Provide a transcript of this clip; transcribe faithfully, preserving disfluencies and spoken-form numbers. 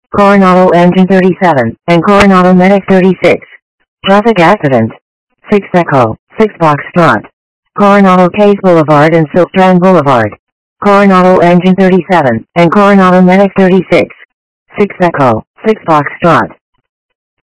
Coronado Engine thirty-seven, and Coronado Medic thirty-six. Traffic accident. six Echo, six Foxtrot. Coronado Case Boulevard and Silstrand Boulevard. Coronado Engine thirty-seven, and Coronado Medic thirty-six. six Echo, six Foxtrot.